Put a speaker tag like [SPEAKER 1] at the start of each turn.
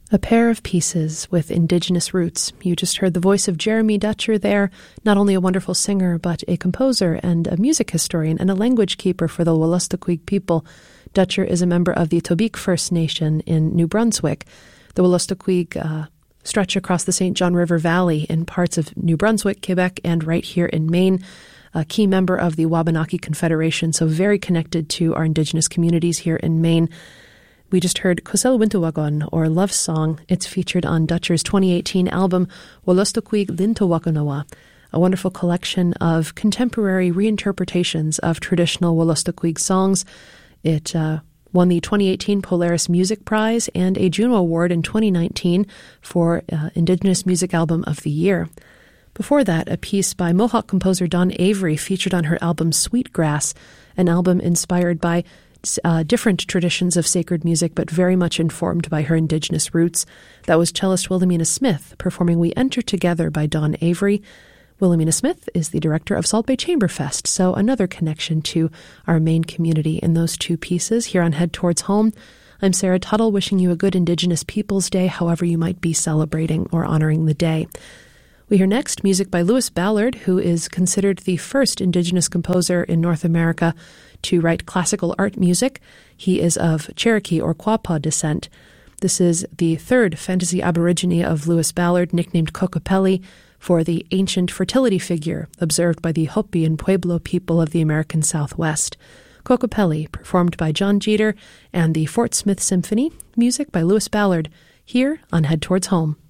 [SPEAKER 1] A pair of pieces with indigenous roots. You just heard the voice of Jeremy Dutcher there, not only a wonderful singer, but a composer and a music historian and a language keeper for the Wolastoqiyik people. Dutcher is a member of the Tobique First Nation in New Brunswick. The Wolastoqiyik stretch across the St. John River Valley in parts of New Brunswick, Quebec, and right here in Maine. A key member of the Wabanaki Confederation, so very connected to our indigenous communities here in Maine. We just heard Kusel Wintuwagon, or Love Song. It's featured on Dutcher's 2018 album, Wolastoqiyik Lintawakanawa, a wonderful collection of contemporary reinterpretations of traditional Wolastoqiyik songs. It won the 2018 Polaris Music Prize and a Juno Award in 2019 for Indigenous Music Album of the Year. Before that, a piece by Mohawk composer Dawn Avery featured on her album Sweetgrass, an album inspired by different traditions of sacred music, but very much informed by her indigenous roots. That was cellist Wilhelmina Smith performing We Enter Together by Dawn Avery. Wilhelmina Smith is the director of Salt Bay Chamber Fest, so another connection to our Maine community in those two pieces here on Head Towards Home. I'm Sarah Tuttle, wishing you a good Indigenous Peoples Day, however you might be celebrating or honoring the day. We hear next music by Lewis Ballard, who is considered the first Indigenous composer in North America to write classical art music. He is of Cherokee or Quapaw descent. This is the third fantasy aborigine of Lewis Ballard, nicknamed Kokopelli, for the ancient fertility figure observed by the Hopi and Pueblo people of the American Southwest. Kokopelli, performed by John Jeter and the Fort Smith Symphony, music by Lewis Ballard, here on Head Towards Home.